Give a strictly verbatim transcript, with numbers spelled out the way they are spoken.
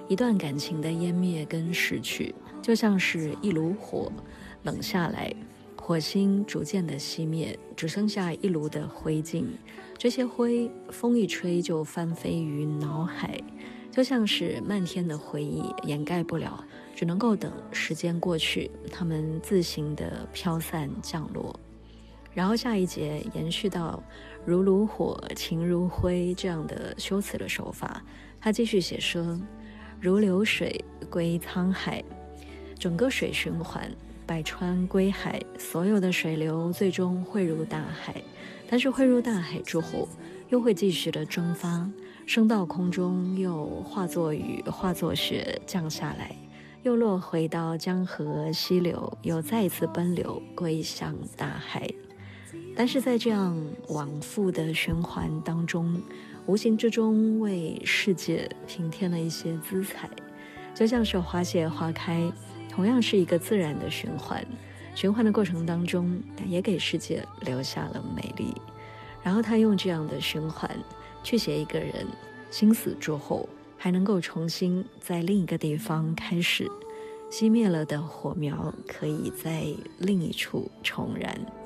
一段感情的湮灭跟逝去，就像是一炉火冷下来，火星逐渐的熄灭，只剩下一炉的灰烬。这些灰风一吹就翻飞于脑海，就像是漫天的回忆，掩盖不了，只能够等时间过去，它们自行的飘散降落。然后下一节延续到如炉火情如灰这样的修辞的手法，他继续写说，如流水归沧海，整个水循环，百川归海，所有的水流最终汇入大海，但是汇入大海之后又会继续的蒸发，升到空中，又化作雨化作雪降下来，又落回到江河溪流，又再一次奔流归向大海。但是在这样往复的循环当中，无形之中为世界平添了一些姿彩，就像是花谢花开，同样是一个自然的循环，循环的过程当中也给世界留下了美丽。然后他用这样的循环去写一个人心死之后还能够重新在另一个地方开始，熄灭了的火苗可以在另一处重燃。